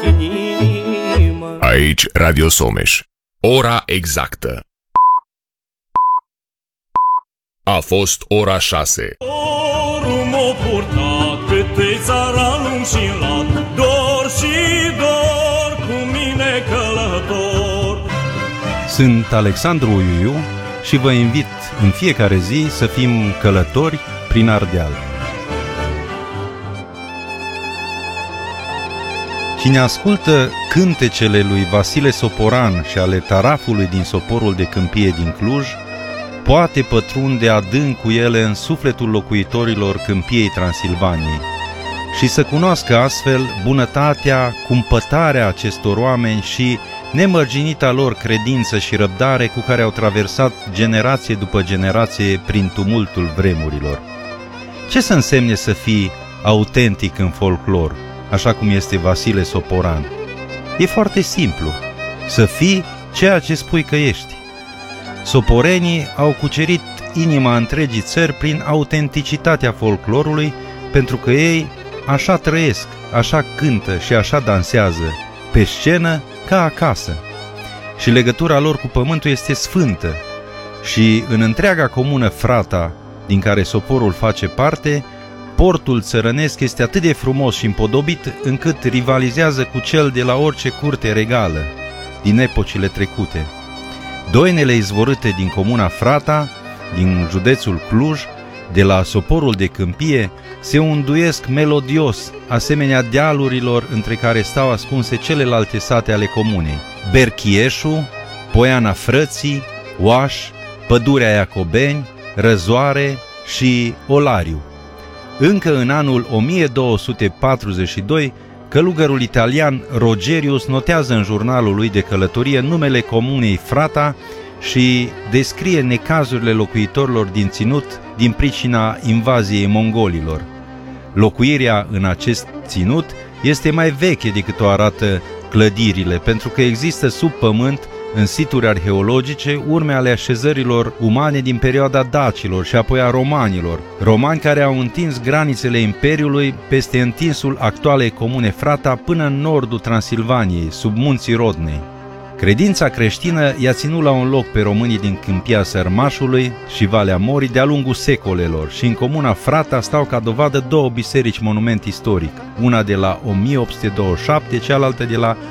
fac inimă. Aici Radio Someș. Ora exactă a fost ora 6. Dorul m-a purtat pe țara lung și lat, dor și dor cu mine călător. Sunt Alexandru Iuiu și vă invit în fiecare zi să fim călători prin Ardeal. Cine ascultă cântecele lui Vasile Soporan și ale tarafului din Soporul de Câmpie din Cluj, poate pătrunde adânc cu ele în sufletul locuitorilor Câmpiei Transilvaniei și să cunoască astfel bunătatea, cumpătarea acestor oameni și nemărginita lor credință și răbdare cu care au traversat generație după generație prin tumultul vremurilor. Ce să însemne să fii autentic în folclor, așa cum este Vasile Soporan? E foarte simplu, să fii ceea ce spui că ești. Soporenii au cucerit inima întregii țări prin autenticitatea folclorului, pentru că ei așa trăiesc, așa cântă și așa dansează, pe scenă ca acasă. Și legătura lor cu pământul este sfântă și în întreaga comună Frata, din care Soporul face parte, portul țărănesc este atât de frumos și împodobit încât rivalizează cu cel de la orice curte regală din epocile trecute. Doinele izvorâte din comuna Frata, din județul Cluj, de la Soporul de Câmpie, se unduiesc melodios, asemenea dealurilor între care stau ascunse celelalte sate ale comunei: Berchieșu, Poiana Frății, Oaș, Pădurea Iacobeni, Răzoare și Olariu. Încă în anul 1242, călugărul italian Rogerius notează în jurnalul lui de călătorie numele comunei Frata și descrie necazurile locuitorilor din ținut din pricina invaziei mongolilor. Locuirea în acest ținut este mai veche decât o arată clădirile, pentru că există sub pământ, în situri arheologice, urme ale așezărilor umane din perioada dacilor și apoi a romanilor, romani care au întins granițele Imperiului peste întinsul actualei comune Frata până în nordul Transilvaniei, sub munții Rodnei. Credința creștină i-a ținut la un loc pe românii din Câmpia Sărmașului și Valea Morii de-a lungul secolelor și în comuna Frata stau ca dovadă două biserici monument istoric, una de la 1827, cealaltă de la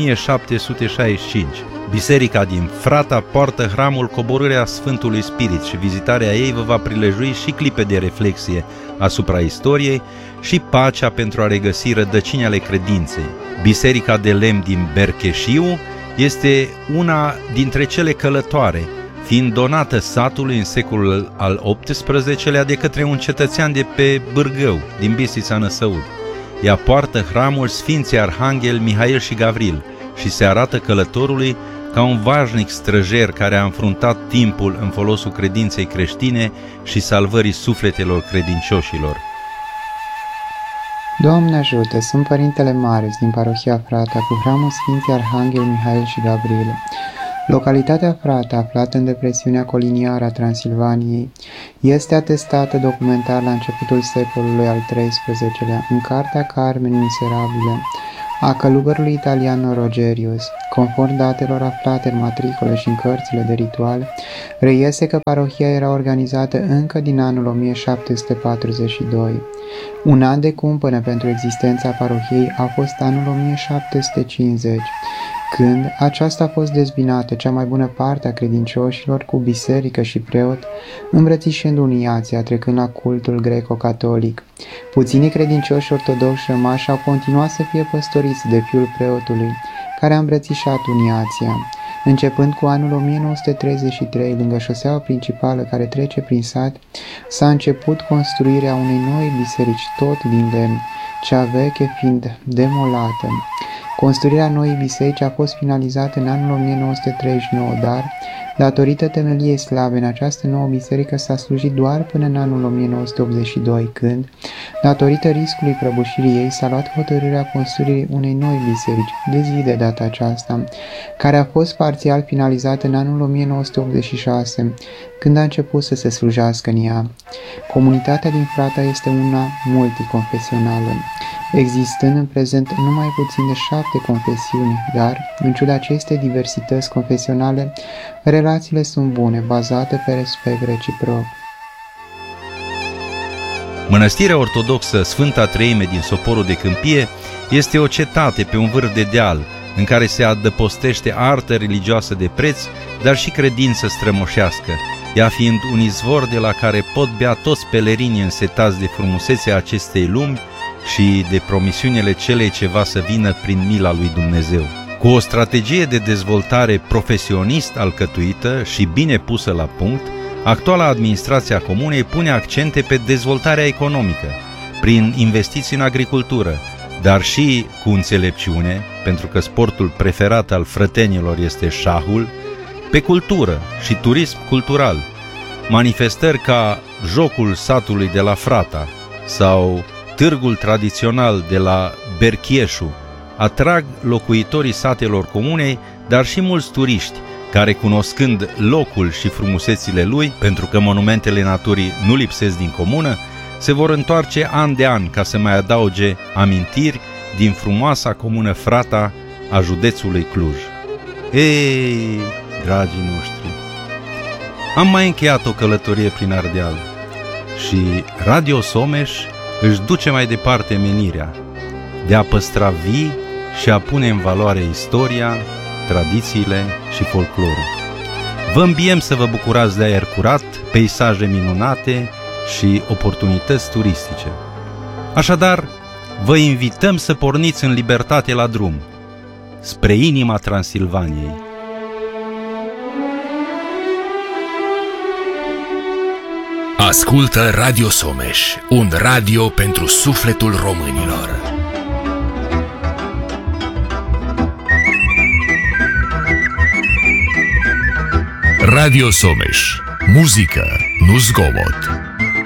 1765. Biserica din Frata poartă hramul Coborârea Sfântului Spirit și vizitarea ei vă va prilejui și clipe de reflexie asupra istoriei și pacea pentru a regăsi rădăcini ale credinței. Biserica de lemn din Bercheșiu este una dintre cele călătoare, fiind donată satului în secolul al XVIII-lea de către un cetățean de pe Bârgău, din Bistrița Năsăud. Ea poartă hramul Sfinții Arhanghel Mihail și Gavril și se arată călătorului ca un vașnic străjer care a înfruntat timpul în folosul credinței creștine și salvării sufletelor credincioșilor. Doamne ajută! Sunt Părintele Marius din parohia Frata cu hramul Sfinții Arhanghel Mihail și Gavril. Localitatea Frata, aflată în depresiunea coliniară a Transilvaniei, este atestată documentar la începutul secolului al XIII-lea în Cartea Carmen Miserabile a călugărului italian Rogerius. Conform datelor aflate în matricole și în cărțile de ritual, reiese că parohia era organizată încă din anul 1742. Un an de cumpănă pentru existența parohiei a fost anul 1750, când aceasta a fost dezbinată cea mai bună parte a credincioșilor cu biserică și preot, îmbrățișând uniația, trecând la cultul greco-catolic. Puținii credincioși ortodoxi rămași au continuat să fie păstoriți de fiul preotului, care a îmbrățișat uniația. Începând cu anul 1933, lângă șoseaua principală care trece prin sat, s-a început construirea unei noi biserici tot din lemn, cea veche fiind demolată. Construirea noii biserici a fost finalizată în anul 1939, dar, datorită temeliei slabe în această nouă biserică, s-a slujit doar până în anul 1982, când, datorită riscului prăbușirii ei, s-a luat hotărârea construirii unei noi biserici, de zi de data aceasta, care a fost parțial finalizată în anul 1986, când a început să se slujească în ea. Comunitatea din Frata este una multiconfesională, existând în prezent numai puțin de 7 confesiuni, dar, în ciuda acestei diversități confesionale, relațiile sunt bune, bazate pe respect reciproc. Mănăstirea ortodoxă Sfânta Treime din Soporul de Câmpie este o cetate pe un vârf de deal, în care se adăpostește artă religioasă de preț, dar și credință strămoșească, ea fiind un izvor de la care pot bea toți pelerinii însetați de frumusețea acestei lumi și de promisiunile celei ce va să vină prin mila lui Dumnezeu. Cu o strategie de dezvoltare profesionist alcătuită și bine pusă la punct, actuala administrație a comunei pune accente pe dezvoltarea economică, prin investiții în agricultură, dar și cu înțelepciune, pentru că sportul preferat al frătenilor este șahul, pe cultură și turism cultural, manifestări ca jocul satului de la Frata sau târgul tradițional de la Berchieșu atrag locuitorii satelor comunei, dar și mulți turiști care, cunoscând locul și frumusețile lui, pentru că monumentele naturii nu lipsesc din comună, se vor întoarce an de an ca să mai adauge amintiri din frumoasa comună Frata a județului Cluj. Ei, dragii noștri, am mai încheiat o călătorie prin Ardeal și Radio Someș își duce mai departe menirea de a păstra vii și a pune în valoare istoria, tradițiile și folclorul. Vă îmbiem să vă bucurați de aer curat, peisaje minunate și oportunități turistice. Așadar, vă invităm să porniți în libertate la drum, spre inima Transilvaniei. Ascultă Radio Someș, un radio pentru sufletul românilor. Radio Someș. Muzică, nu zgomot.